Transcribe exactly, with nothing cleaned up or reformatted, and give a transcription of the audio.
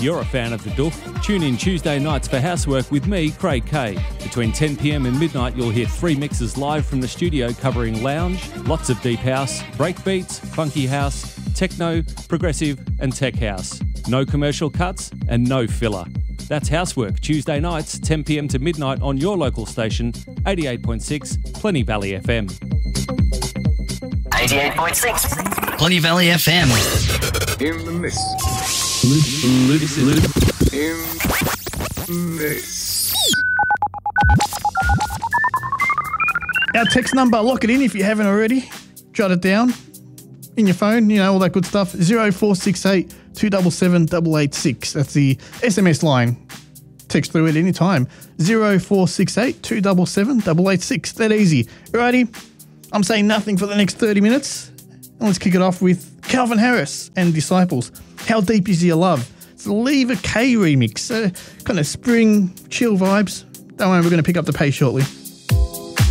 you're a fan of the doof, tune in Tuesday nights for Housework with me, Craig Kay. Between ten p m and midnight, you'll hear three mixes live from the studio covering lounge, lots of deep house, breakbeats, funky house, techno, progressive and tech house. No commercial cuts and no filler. That's Housework, Tuesday nights, ten p m to midnight on your local station, eighty-eight point six Plenty Valley F M. eighty-eight point six Plenty Valley F M. In the mist. In the mist. Our text number, lock it in if you haven't already. Jot it down in your phone, you know, all that good stuff. zero four six eight, two seven seven, eight eight six. That's the S M S line. Text through it anytime. zero four six eight, two seven seven, eight eight six. That easy. Alrighty, I'm saying nothing for the next thirty minutes. And let's kick it off with Calvin Harris and Disciples. How Deep Is Your Love? It's a Lever K remix. Uh, kind of spring, chill vibes. Don't worry, we're going to pick up the pace shortly.